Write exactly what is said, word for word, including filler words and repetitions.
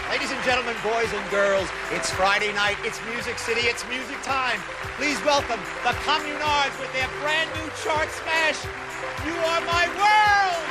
Ladies and gentlemen, boys and girls, it's Friday night, it's Music City, it's music time. Please welcome the Communards with their brand new chart smash, You Are My World!